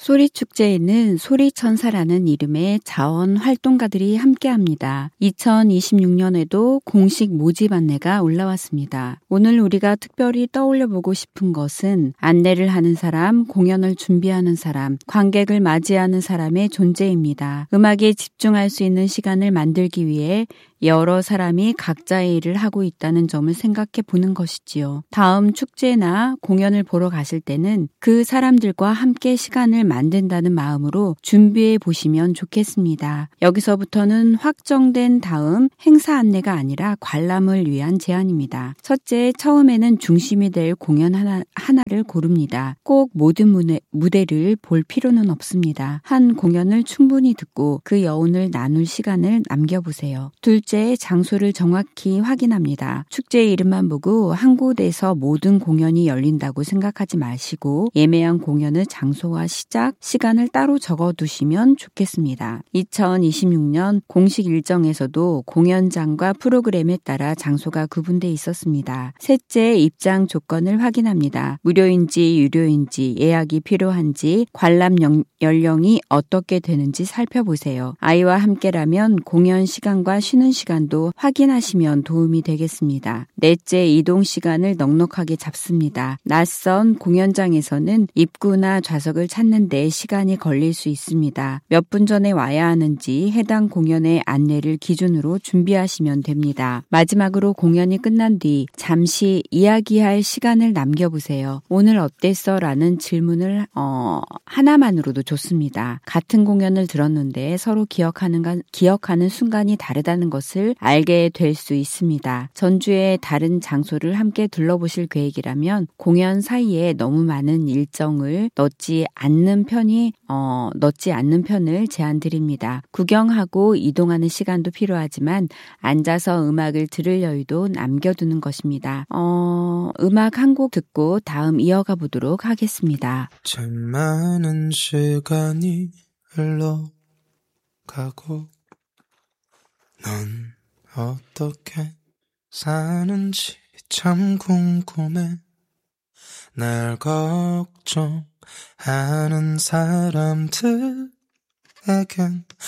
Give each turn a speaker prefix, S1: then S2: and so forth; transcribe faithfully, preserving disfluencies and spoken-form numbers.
S1: 소리축제에는 소리천사라는 이름의 자원 활동가들이 함께합니다. 이천이십육 년에도 공식 모집 안내가 올라왔습니다. 오늘 우리가 특별히 떠올려보고 싶은 것은 안내를 하는 사람, 공연을 준비하는 사람, 관객을 맞이하는 사람의 존재입니다. 음악에 집중할 수 있는 시간을 만들기 위해 여러 사람이 각자의 일을 하고 있다는 점을 생각해 보는 것이지요. 다음 축제나 공연을 보러 가실 때는 그 사람들과 함께 시간을 만든다는 마음으로 준비해 보시면 좋겠습니다. 여기서부터는 확정된 다음 행사 안내가 아니라 관람을 위한 제안입니다. 첫째, 처음에는 중심이 될 공연 하나, 하나를 고릅니다. 꼭 모든 무대, 무대를 볼 필요는 없습니다. 한 공연을 충분히 듣고 그 여운을 나눌 시간을 남겨보세요. 둘째, 장소를 정확히 확인합니다. 축제 이름만 보고 한 곳에서 모든 공연이 열린다고 생각하지 마시고 예매한 공연의 장소와 시작, 시간을 따로 적어두시면 좋겠습니다. 이천이십육 년 공식 일정에서도 공연장과 프로그램에 따라 장소가 구분돼 있었습니다. 셋째, 입장 조건을 확인합니다. 무료인지 유료인지 예약이 필요한지 관람 연령이 어떻게 되는지 살펴보세요. 아이와 함께라면 공연 시간과 쉬는 시간도 확인하시면 도움이 되겠습니다. 넷째, 이동 시간을 넉넉하게 잡습니다. 낯선 공연장에서는 입구나 좌석을 찾는 데 시간이 걸릴 수 있습니다. 몇 분 전에 와야 하는지 해당 공연의 안내를 기준으로 준비하시면 됩니다. 마지막으로 공연이 끝난 뒤 잠시 이야기할 시간을 남겨보세요. 오늘 어땠어? 라는 질문을 어, 하나만으로도 좋습니다. 같은 공연을 들었는데 서로 기억하는, 기억하는 순간이 다르다는 것을 알게 될 수 있습니다. 전주의 다른 장소를 함께 둘러보실 계획이라면 공연 사이에 너무 많은 일정을 넣지 않는 편이 어, 넣지 않는 편을 제안드립니다. 구경하고 이동하는 시간도 필요하지만 앉아서 음악을 들을 여유도 남겨두는 것입니다. 어, 음악 한 곡 듣고 다음 이어가 보도록 하겠습니다.
S2: 참 많은 시간이 흘러가고 넌 어떻게 사는지 참 궁금해. 날 걱정하는 사람들에겐